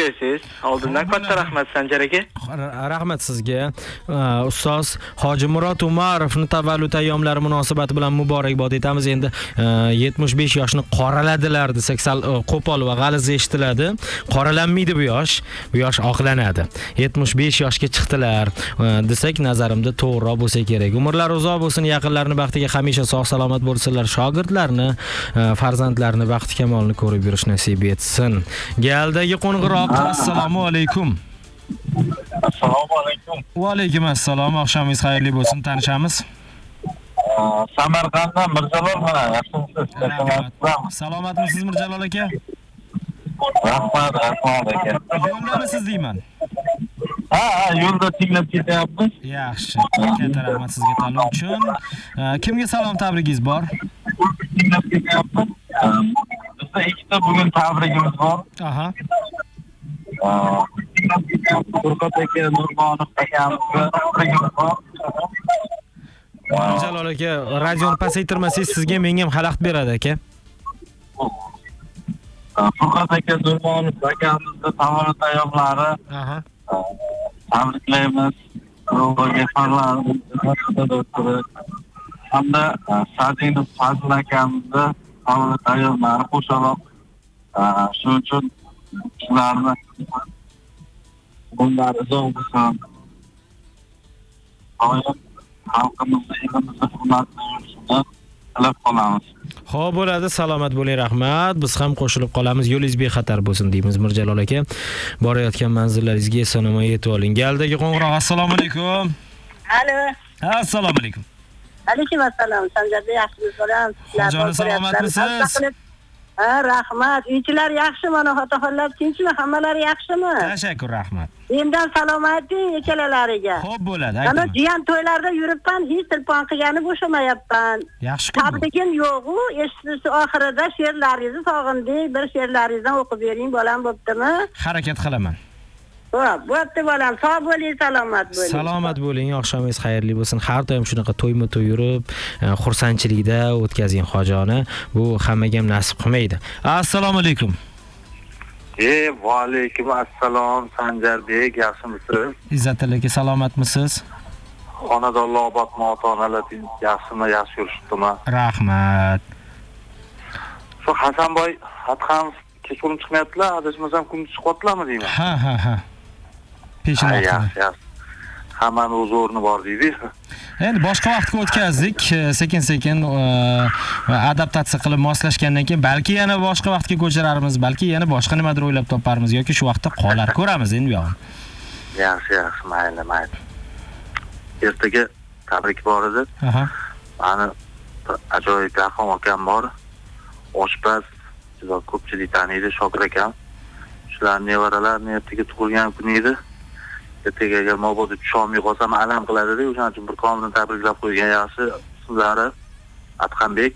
berasiz. Oldindan katta rahmat Sanjar aka. Rahmat sizga. Ustoz Hoji Murod Umarovning tavallud ayyomlari munosabati bilan muborakbod etamiz. Endi 75 yoshni qoraladilar desak sal qo'pol va g'aliz eshitiladi. Qoralanmaydi bu yosh. Bu yosh oqlanadi. 75 yoshga chiqdilar desak nazarimda to'g'riroq bo'lsa kerak. Umrlari uzoq bo'lsin, yaqinlarini baxtiga hamisha sog' salomat bo'lsinlar, shogirdlarni, farzandlarini baxti kamolini ko'rib yurish nasib etsin. Galdagi qo'ng'iroq. Assalomu alaykum. Assalomu alaykum. Va alaykum assalom. Oqshomingiz xayrli bo'lsin. Tanishamiz. Samarqanddan Mirjalol mana, yaxshimisiz? Salomatmisiz Mirjalol aka? Rahmat aka. Yo'ldamisiz deyman. Ha, yo'lda tinglab ketyapmiz. Yaxshi. Katta rahmat sizga tanlov uchun. Kimga salom tabrigingiz bor? Tinglab ketyapmiz. Bizda ikkita bugun tabrigimiz bor. Aha. Furqat aka, Nurmonov akamizga tabrigimiz bor. Jalol aka, radioni pasaytirmasangiz sizga menga ham xalaqit beradi aka. Furqat aka, Nurmonov akamizga tavallud ayyomlari. Aha. Tabriklaymiz. Ro'baga farlarimiz hamda Sadinov Fazil akamizga tavallud ayyomlari qo'shaloq. Shuning uchun sizlarni bunlar uzoq bo'lsin. Xalqimizni, elimizni hurmatli yurishini tilab qolamiz. Xo'p, bo'ladi, salomat bo'ling, rahmat. Biz ham qo'shilib qolamiz. Yo'lingiz bexatar bo'lsin deymiz Mirjalol aka. Borayotgan manzillaringizga eson-omon yetib oling. Galdagi qo'ng'iroq. Assalomu alaykum. Alo. Assalomu alaykum. Alaykum assalom. Sanjarda yaxshimisiz bolam? Joni salomatmisiz? Ha, rahmat. Uychilar yaxshi, mana xotaxonlar tinchmi? Hammalari yaxshimi? Tashakkur, rahmat. Mendan salomating ekalalariga. Xo'p, bo'ladi. Mana jiyan to'ylarda yuribman, hech telefon qilgani bo'shamayapman. Yaxshi-ku. Tabrigim yo'q-u, eshitish oxirida she'rlaringizni sog'indik. Bir she'rlaringizdan o'qib bering, bolam, bo'ptimi? Harakat qilaman. Xo'p, bo'pti bolam. Sog' bo'ling, salomat bo'ling. Salomat bo'ling, oqshomingiz xayrli bo'lsin. Har doim shunaqa to'yma-to'y yurib, xursandchilikda o'tkazing hojoni. Bu hammaga ham nasib qilmaydi. Assalomu alaykum. Va alaykum assalom Sanjarbek, yaxshimisiz? Izzatilla aka, salomatmisiz? Xonadonlar obodmi, ota-onalar yaxshimi, yaxshi yurishibdimi? Rahmat. Shu Hasanboy Adham kechqurun chiqmayaptilar, adashmasam kunduz chiqyaptilarmi deyman. Ha. Peshin vaqtida. Hammani o'z o'rni bor deydi. Endi boshqa vaqtga o'tkazdik, sekin-sekin adaptatsiya qilib moslashgandan keyin balki yana boshqa vaqtga ko'chirarmiz, balki yana boshqa nimadir o'ylab toparmiz yoki shu vaqtda qolar, ko'ramiz endi bu yog'ini. Yaxshi, mayli. Ertaga tabrik bor edi. Aha. Mani ajoyib Rahim akam bor. Oshpaz, juda ko'pchilik taniydi, Shokir akam. Shularning nevaralari ertaga tug'ilgan kuni edi. Ertaga mabodo tusholmay qolsam alam qiladi-da, o'shaning uchun bir komilni tabriklab qo'ygan yaxshi sizlari Adhambek.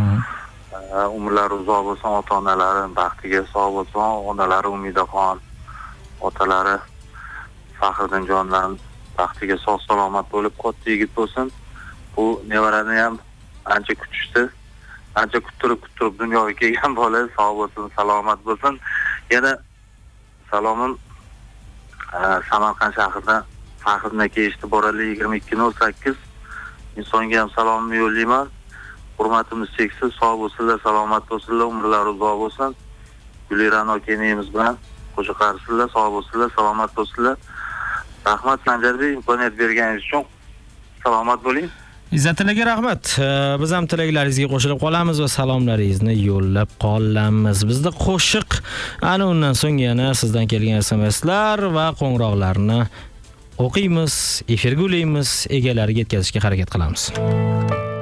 Umrlari uzoq bo'lsin, ota-onalari baxtiga sog' bo'lsin, onalari Umidaxon, otalari Faxriddinjondan baxtiga sog' salomat bo'lib, qo'tti yigit bo'lsin. Bu nevarani ham ancha kutishdi. Ancha kuttirib dunyoga kelgan bola sog' bo'lsin, salomat bo'lsin. Yana salomim Samarqand shahridan Faxriddin aka eshitib borali 22:08 insonga ham salomimni yo'llayman. Hurmatimiz cheksiz, sog' bo'lsinlar, salomat bo'lsinlar, umrlari uzoq bo'lsin. Gulirano kenimiz bilan qo'shiq qarsizlar, sog' bo'lsinlar, salomat bo'lsinlar. Rahmat Sanjarbek, imkoniyat berganingiz uchun salomat bo'ling. Izzatillaga rahmat. Biz ham tilaklaringizga qo'shilib qolamiz va salomlaringizni yo'llab qolamiz. Bizda qo'shiq, ana undan so'ng yana sizdan kelgan SMSlar va qo'ng'iroqlarni o'qiymiz, efirga ulaymiz, egalariga yetkazishga harakat qilamiz.